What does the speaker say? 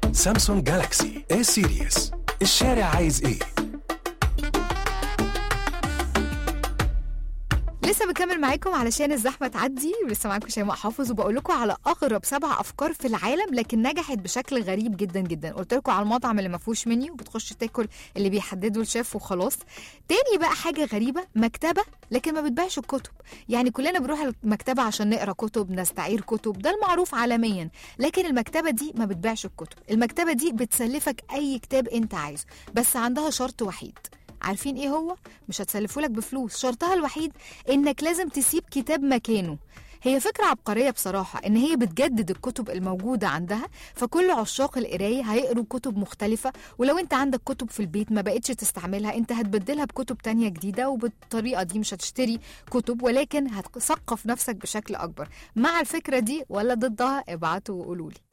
سامسونج جالاكسي A سيريس. الشارع عايز ايه؟ لسه بكمل معاكم علشان الزحمه تعدي، ولسه معاكم شيماء حافظ، وبقول لكم على اغرب 7 افكار في العالم لكن نجحت بشكل غريب جدا جدا. قلت لكم على المطعم اللي ما فيهوش منيو، بتخش تاكل اللي بيحدده الشيف وخلاص. تاني بقى حاجه غريبه، مكتبه لكن ما بتبيعش الكتب. يعني كلنا بنروح المكتبه عشان نقرا كتب، نستعير كتب، ده المعروف عالميا، لكن المكتبه دي ما بتبيعش الكتب. المكتبه دي بتسلفك اي كتاب انت عايزه، بس عندها شرط وحيد. عارفين ايه هو؟ مش هتسلفولك بفلوس، شرطها الوحيد انك لازم تسيب كتاب مكانه. هي فكرة عبقرية بصراحة، ان هي بتجدد الكتب الموجودة عندها، فكل عشاق القراية هيقروا كتب مختلفة، ولو انت عندك كتب في البيت ما بقتش تستعملها، انت هتبدلها بكتب تانية جديدة، وبالطريقة دي مش هتشتري كتب ولكن هتثقف نفسك بشكل اكبر. مع الفكرة دي ولا ضدها؟ ابعتوا وقولولي.